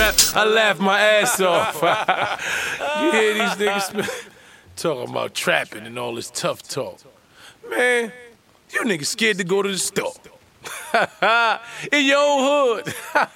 I laugh my ass off. You hear these niggas talking about trapping and all this tough talk. Man, you niggas scared to go to the store. In your own hood.